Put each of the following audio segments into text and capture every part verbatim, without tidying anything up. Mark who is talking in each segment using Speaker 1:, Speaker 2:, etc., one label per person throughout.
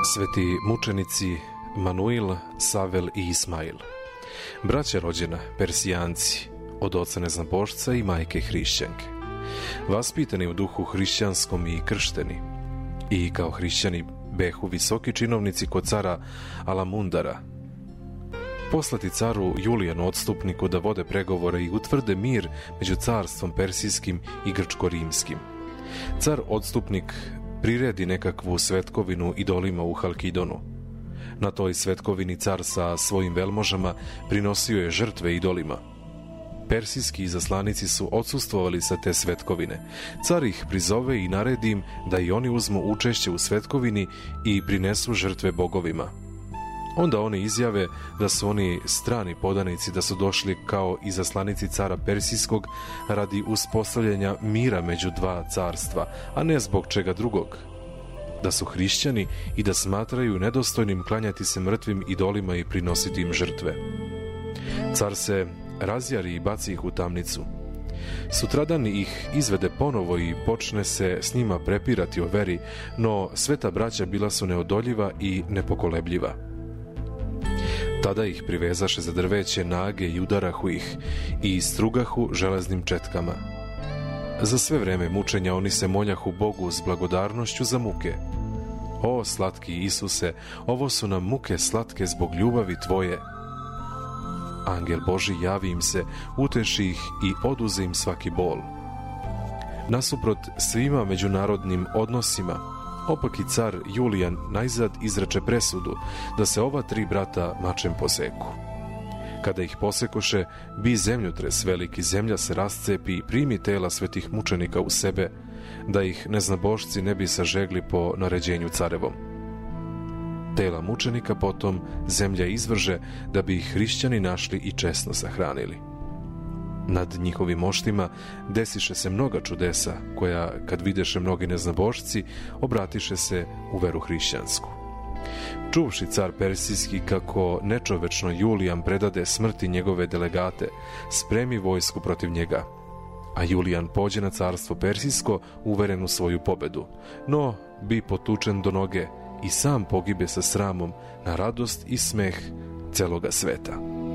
Speaker 1: Sveti mučenici Manuil, Savel i Ismail, braća rođena Persijanci, od oca neznabošca i majke hrišćanke, vaspitani u duhu hrišćanskom i kršteni, i kao hrišćani behu visoki činovnici kod cara Alamundara, poslati caru Julijanu odstupniku da vode pregovore i utvrde mir među carstvom persijskim i grčko-rimskim. Car odstupnik priredi nekakvu svetkovinu idolima u Halkidonu. Na toj svetkovini car sa svojim velmožama prinosio je žrtve idolima. Persijski izaslanici su odsustvovali sa te svetkovine. Car ih prizove i naredi im da i oni uzmu učešće u svetkovini i prinesu žrtve bogovima. Onda oni izjave da su oni strani podanici, da su došli kao izaslanici cara Persijskog radi uspostavljanja mira među dva carstva, a ne zbog čega drugog. Da su hrišćani i da smatraju nedostojnim klanjati se mrtvim idolima i prinositi im žrtve. Car se razjari i baci ih u tamnicu. Sutradan ih izvede ponovo i počne se s njima prepirati o veri, no sveta braća bila su neodoljiva i nepokolebljiva. Tada ih privezaše za drveće nage i udarahu ih i strugahu železnim četkama. Za sve vreme mučenja oni se moljahu Bogu s blagodarnošću za muke. O, slatki Isuse, ovo su nam muke slatke zbog ljubavi Tvoje. Angel Boži javi im se, uteši ih i oduze im svaki bol. Nasuprot svima međunarodnim odnosima, opaki car Julijan najzad izreče presudu da se ova tri brata mačem poseku. Kada ih posekoše, bi zemljotres veliki, zemlja se rascepi i primi tela svetih mučenika u sebe, da ih neznabošci ne bi sažegli po naređenju carevom. Tela mučenika potom zemlja izvrže, da bi ih hrišćani našli i česno sahranili. Nad njihovim moštima desiše se mnoga čudesa, koja, kad videše mnogi neznabošci, obratiše se u veru hrišćansku. Čuvši car persijski kako nečovečno Julijan predade smrti njegove delegate, spremi vojsku protiv njega, a Julijan pođe na carstvo persijsko uveren u svoju pobedu, no bi potučen do noge i sam pogibe sa sramom na radost i smeh celoga sveta.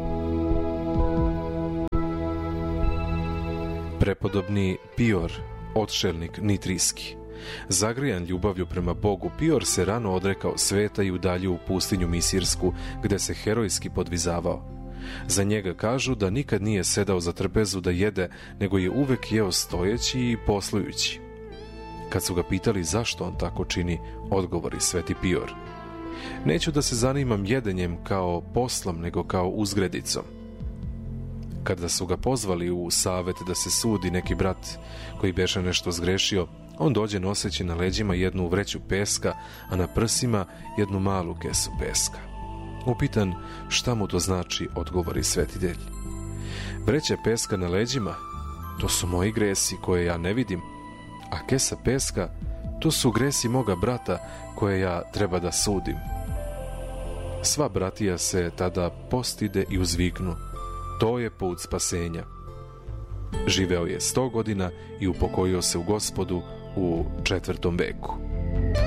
Speaker 1: Prepodobni Pior, odšelnik nitrijski, zagrijan ljubavlju prema Bogu, Pior se rano odrekao sveta i udaljio u pustinju Misirsku, gde se herojski podvizavao. Za njega kažu da nikad nije sedao za trpezu da jede, nego je uvek jeo stojeći i poslujući. Kad su ga pitali zašto on tako čini, odgovori sveti Pior: neću da se zanimam jedenjem kao poslom, nego kao uzgredicom. Kada su ga pozvali u savet da se sudi neki brat koji beše nešto zgrešio, on dođe noseći na leđima jednu vreću peska, a na prsima jednu malu kesu peska. Upitan šta mu to znači, odgovori svetitelj: vreća peska na leđima, to su moji gresi koje ja ne vidim, a kesa peska, to su gresi moga brata koje ja treba da sudim. Sva bratija se tada postide i uzviknu: to je put spasenja. Živeo je sto godina i upokojio se u Gospodu u četvrtom veku.